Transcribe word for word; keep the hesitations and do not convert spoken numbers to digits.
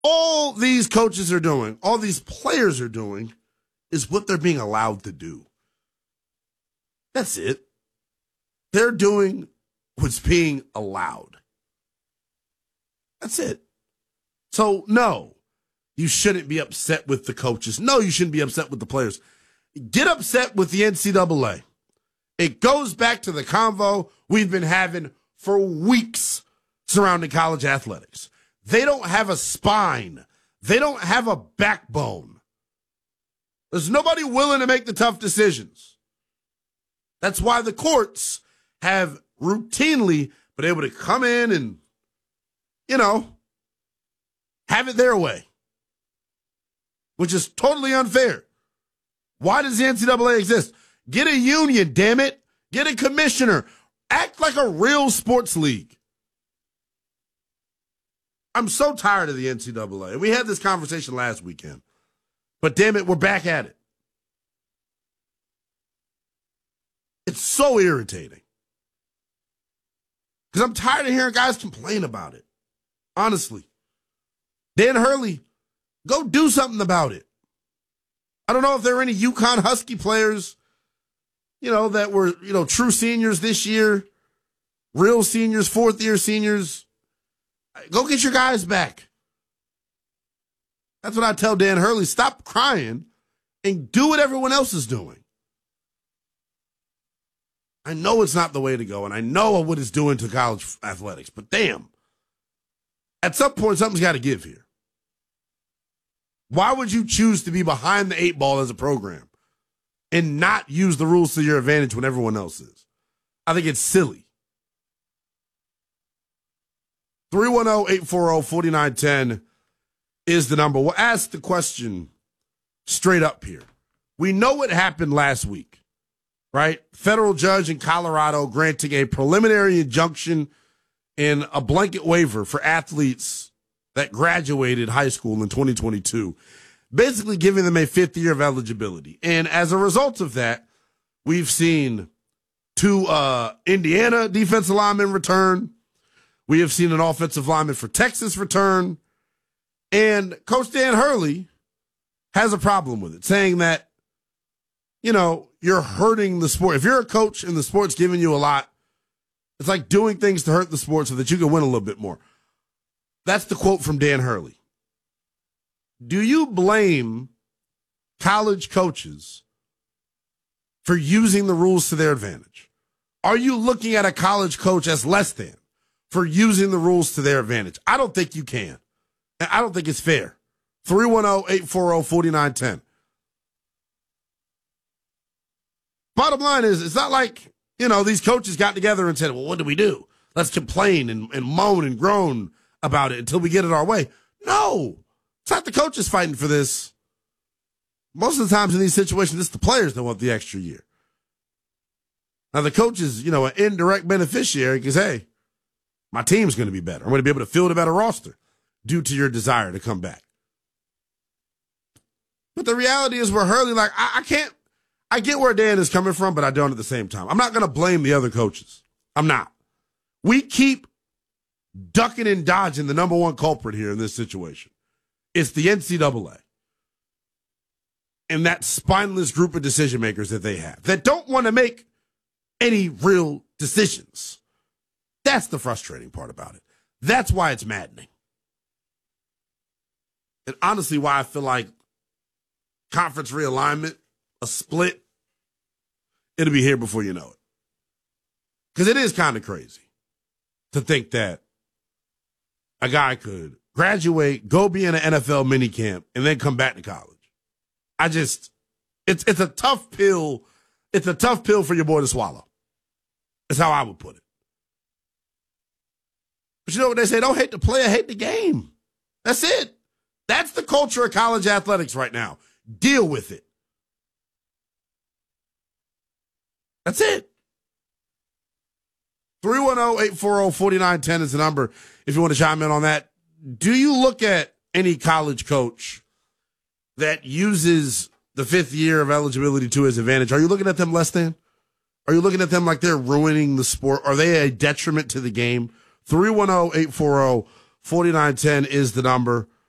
All these coaches are doing, all these players are doing, is what they're being allowed to do. That's it. They're doing what's being allowed. That's it. So, no, you shouldn't be upset with the coaches. No, you shouldn't be upset with the players. Get upset with the N C double A. It goes back to the convo we've been having for weeks surrounding college athletics. They don't have a spine. They don't have a backbone. There's nobody willing to make the tough decisions. That's why the courts have routinely been able to come in and, you know, have it their way, which is totally unfair. Why does the N C double A exist? Get a union, damn it. Get a commissioner. Act like a real sports league. I'm so tired of the N C double A. We had this conversation last weekend. But damn it, we're back at it. It's so irritating. Because I'm tired of hearing guys complain about it. Honestly. Dan Hurley, go do something about it. I don't know if there are any UConn Husky players, you know, that were, you know, true seniors this year, real seniors, fourth year seniors. Go get your guys back. That's what I tell Dan Hurley. Stop crying and do what everyone else is doing. I know it's not the way to go, and I know what it's doing to college athletics, but damn, at some point, something's got to give here. Why would you choose to be behind the eight ball as a program and not use the rules to your advantage when everyone else is? I think it's silly. three one zero, eight four zero, four nine one zero is the number. We'll ask the question straight up here. We know what happened last week, right? Federal judge in Colorado granting a preliminary injunction and a blanket waiver for athletes that graduated high school in twenty twenty-two, basically giving them a fifth year of eligibility. And as a result of that, we've seen two uh, Indiana defensive linemen return. We have seen an offensive lineman for Texas return. And Coach Dan Hurley has a problem with it, saying that, you know, you're hurting the sport. If you're a coach and the sport's giving you a lot, it's like doing things to hurt the sport so that you can win a little bit more. That's the quote from Dan Hurley. Do you blame college coaches for using the rules to their advantage? Are you looking at a college coach as less than for using the rules to their advantage? I don't think you can. And I don't think it's fair. three one zero, eight four zero, four nine one zero. Bottom line is, it's not like, you know, these coaches got together and said, well, what do we do? Let's complain and, and moan and groan about it until we get it our way. No, it's not the coaches fighting for this. Most of the times in these situations, it's the players that want the extra year. Now, the coach is, you know, an indirect beneficiary because, hey, my team's going to be better. I'm going to be able to field a better roster due to your desire to come back. But the reality is we're Hurley, like, I, I can't, I get where Dan is coming from, but I don't at the same time. I'm not going to blame the other coaches. I'm not. We keep ducking and dodging the number one culprit here in this situation. It's the N C double A. And that spineless group of decision makers that they have that don't want to make any real decisions. That's the frustrating part about it. That's why it's maddening. And honestly, why I feel like conference realignment, a split, it'll be here before you know it. Because it is kind of crazy to think that a guy could graduate, go be in an N F L minicamp, and then come back to college. I just, it's it's a tough pill. It's a tough pill for your boy to swallow. That's how I would put it. But you know what they say? Don't hate the player, hate the game. That's it. That's the culture of college athletics right now. Deal with it. That's it. three one zero, eight four zero, four nine one zero is the number if you want to chime in on that. Do you look at any college coach that uses the fifth year of eligibility to his advantage? Are you looking at them less than? Are you looking at them like they're ruining the sport? Are they a detriment to the game? three one zero, eight four zero, four nine one zero is the number.